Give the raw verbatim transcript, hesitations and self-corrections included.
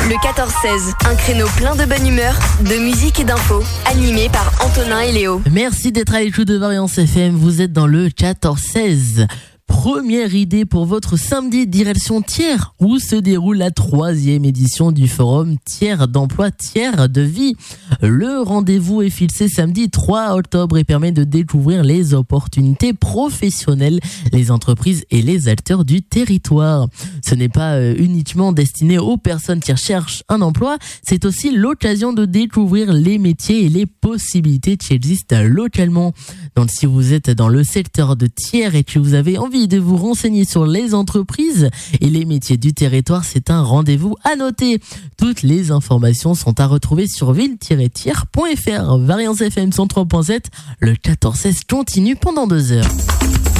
Le quatorze seize, un créneau plein de bonne humeur, de musique et d'infos, animé par Antonin et Léo. Merci d'être à l'écoute de Variance F M, vous êtes dans le quatorze seize. Première idée pour votre samedi direction Thiers, où se déroule la troisième édition du forum Thiers d'emploi, Thiers de vie. Le rendez-vous est fixé samedi trois octobre et permet de découvrir les opportunités professionnelles, les entreprises et les acteurs du territoire. Ce n'est pas uniquement destiné aux personnes qui recherchent un emploi, c'est aussi l'occasion de découvrir les métiers et les possibilités qui existent localement. Donc si vous êtes dans le secteur de Thiers et que vous avez envie de vous renseigner sur les entreprises et les métiers du territoire, c'est un rendez-vous à noter. Toutes les informations sont à retrouver sur ville tiret thiers point f r. Variance F M cent trois point sept, le quatorze seize continue pendant deux heures.